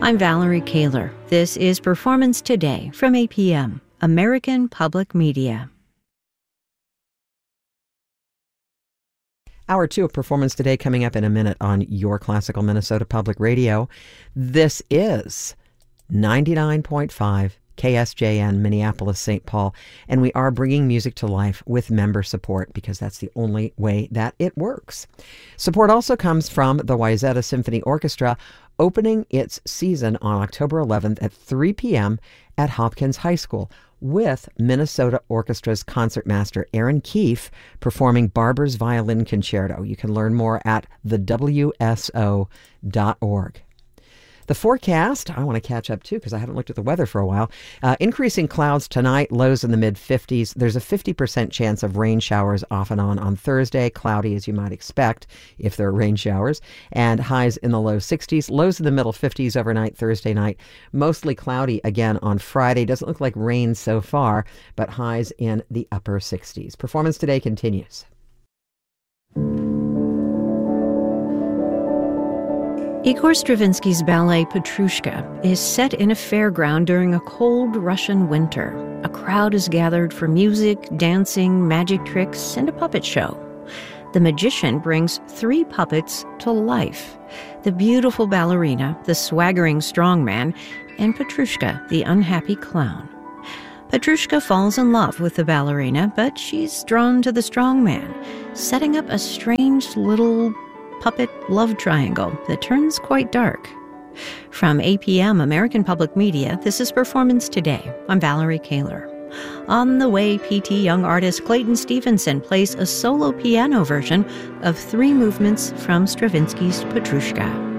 I'm Valerie Kaler. This is Performance Today from APM, American Public Media. Hour 2 of Performance Today coming up in a minute on your classical Minnesota Public Radio. This is 99.5 KSJN, Minneapolis, St. Paul, and we are bringing music to life with member support because that's the only way that it works. Support also comes from the Wayzata Symphony Orchestra, opening its season on October 11th at 3 p.m. at Hopkins High School, with Minnesota Orchestra's concertmaster Aaron Keefe performing Barber's Violin Concerto. You can learn more at thewso.org. The forecast, I want to catch up too because I haven't looked at the weather for a while. Increasing clouds tonight, lows in the mid-50s. There's a 50% chance of rain showers off and on Thursday. Cloudy as you might expect if there are rain showers. And highs in the low 60s, lows in the middle 50s overnight Thursday night. Mostly cloudy again on Friday. Doesn't look like rain so far, but highs in the upper 60s. Performance Today continues. Igor Stravinsky's ballet Petrushka is set in a fairground during a cold Russian winter. A crowd is gathered for music, dancing, magic tricks, and a puppet show. The magician brings 3 puppets to life: the beautiful ballerina, the swaggering strongman, and Petrushka, the unhappy clown. Petrushka falls in love with the ballerina, but she's drawn to the strongman, setting up a strange little puppet love triangle that turns quite dark. From APM, American Public Media, this is Performance Today. I'm Valerie Kaler. On the way, P.T. Young artist Clayton Stevenson plays a solo piano version of 3 movements from Stravinsky's Petrushka.